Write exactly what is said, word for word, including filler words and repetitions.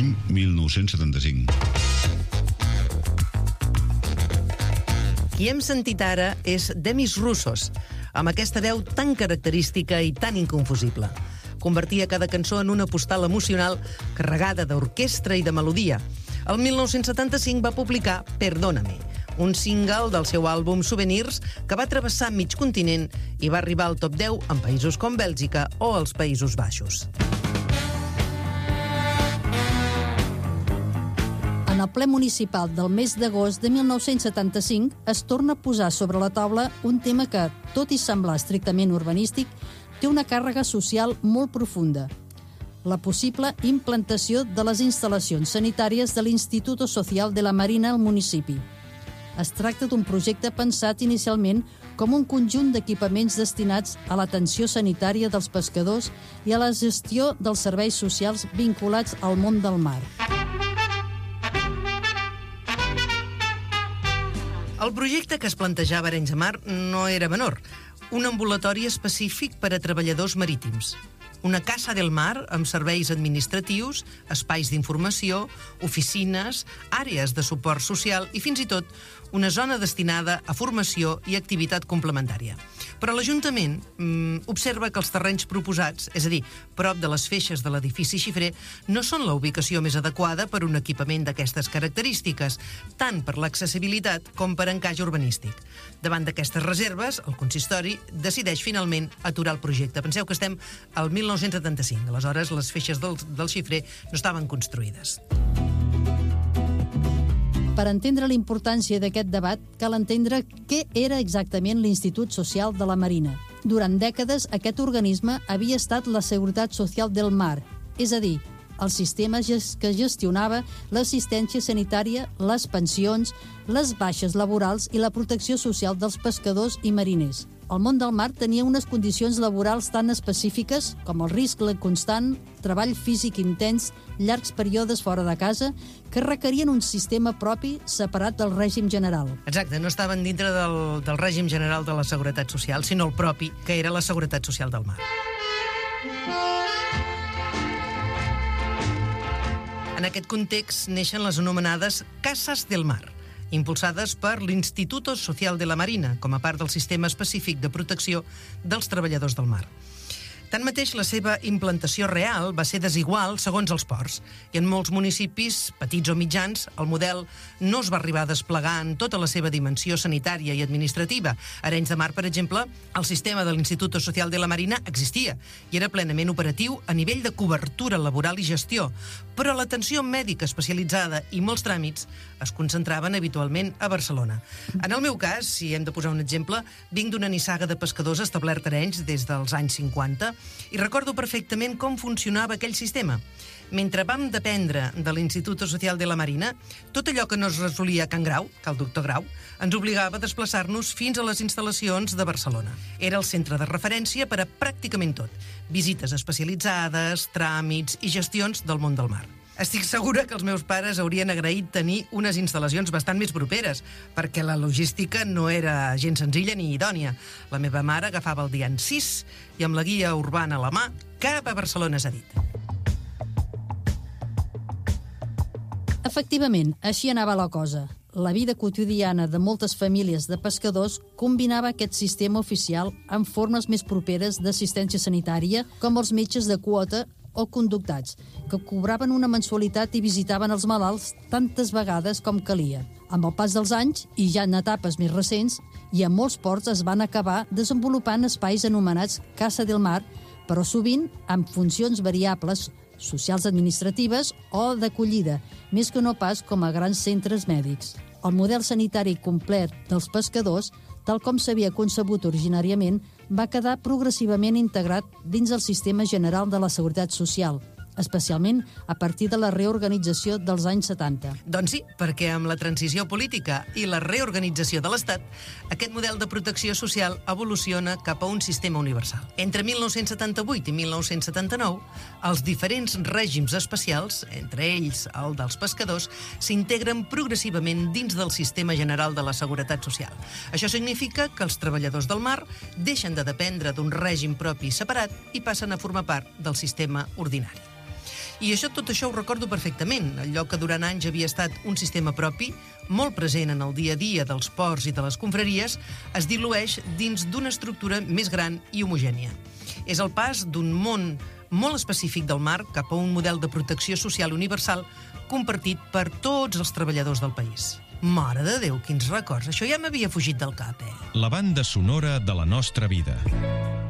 Any mil nou-cents setanta-cinc. Qui hem sentit ara és Demis Roussos, amb aquesta veu tan característica i tan inconfusible. Convertia cada cançó en una postal emocional carregada d'orquestra i de melodia. El mil nou-cents setanta-cinc va publicar Perdóname, un single del seu àlbum Souvenirs que va travessar mig continent i va arribar al top deu en països com Bèlgica o els Països Baixos. En el ple municipal del mes d'agost de mil nou-cents setanta-cinc es torna a posar sobre la taula un tema que, tot i semblar estrictament urbanístic, té una càrrega social molt profunda: la possible implantació de les instal·lacions sanitàries de l'Instituto Social de la Marina al municipi. Es tracta d'un projecte pensat inicialment com un conjunt d'equipaments destinats a l'atenció sanitària dels pescadors i a la gestió dels serveis socials vinculats al món del mar. El projecte que es plantejava a Arenys de Mar no era menor. Un ambulatori específic per a treballadors marítims. Una casa del mar amb serveis administratius, espais d'informació, oficines, àrees de suport social i fins i tot una zona destinada a formació i activitat complementària. Però l'Ajuntament mm, observa que els terrenys proposats, és a dir, prop de les feixes de l'edifici xifrer, no són la ubicació més adequada per un equipament d'aquestes característiques, tant per l'accessibilitat com per encaix urbanístic. Davant d'aquestes reserves, el consistori decideix finalment aturar el projecte. Penseu que estem al mil nou-cents setanta-cinc, aleshores les feixes del, del xifrer no estaven construïdes. Per entendre la importància d'aquest debat, cal entendre què era exactament l'Institut Social de la Marina. Durant dècades, aquest organisme havia estat la Seguretat Social del Mar, és a dir, el sistema que gestionava l'assistència sanitària, les pensions, les baixes laborals i la protecció social dels pescadors i mariners. El món del mar tenia unes condicions laborals tan específiques com el risc constant, treball físic intens, llargs períodes fora de casa, que requerien un sistema propi separat del règim general. Exacte, no estaven dintre del, del règim general de la Seguretat Social, sinó el propi, que era la Seguretat Social del Mar. En aquest context neixen les anomenades Casas del Mar, impulsades per l'Instituto Social de la Marina, com a part del sistema específic de protecció dels treballadors del mar. Tanmateix, la seva implantació real va ser desigual segons els ports, i en molts municipis, petits o mitjans, el model no es va arribar a desplegar en tota la seva dimensió sanitària i administrativa. A Arenys de Mar, per exemple, el sistema de l'Instituto Social de la Marina existia i era plenament operatiu a nivell de cobertura laboral i gestió, però l'atenció mèdica especialitzada i molts tràmits es concentraven habitualment a Barcelona. En el meu cas, si hem de posar un exemple, vinc d'una nissaga de pescadors establert a Arenys des dels anys cinquanta, i recordo perfectament com funcionava aquell sistema. Mentre vam dependre de l'Instituto Social de la Marina, tot allò que no es resolia a Can Grau, que el doctor Grau, ens obligava a desplaçar-nos fins a les instal·lacions de Barcelona. Era el centre de referència per a pràcticament tot: visites especialitzades, tràmits i gestions del món del mar. Estic segura que els meus pares haurien agraït tenir unes instal·lacions bastant més properes, perquè la logística no era gens senzilla ni idònia. La meva mare agafava el dia en sis i amb la guia urbana a la mà cap a Barcelona, s'ha dit. Efectivament, així anava la cosa. La vida quotidiana de moltes famílies de pescadors combinava aquest sistema oficial amb formes més properes d'assistència sanitària, com els metges de quota o conductats, que cobraven una mensualitat i visitaven els malalts tantes vegades com calia. Amb el pas dels anys, i ja en etapes més recents, i a molts ports es van acabar desenvolupant espais anomenats Casa del Mar, però sovint amb funcions variables, socials administratives o d'acollida, més que no pas com a grans centres mèdics. El model sanitari complet dels pescadors, tal com s'havia concebut originàriament, va quedar progressivament integrat dins el sistema general de la Seguretat Social, especialment a partir de la reorganització dels anys setanta. Doncs sí, perquè amb la transició política i la reorganització de l'Estat, aquest model de protecció social evoluciona cap a un sistema universal. Entre mil nou-cents setanta-vuit i mil nou-cents setanta-nou, els diferents règims especials, entre ells el dels pescadors, s'integren progressivament dins del sistema general de la Seguretat Social. Això significa que els treballadors del mar deixen de dependre d'un règim propi separat i passen a formar part del sistema ordinari. I això, tot això ho recordo perfectament. Allò que durant anys havia estat un sistema propi, molt present en el dia a dia dels ports i de les confraries, es dilueix dins d'una estructura més gran i homogènia. És el pas d'un món molt específic del mar cap a un model de protecció social universal compartit per tots els treballadors del país. Mare de Déu, quins records! Això ja m'havia fugit del cap, eh? La banda sonora de la nostra vida.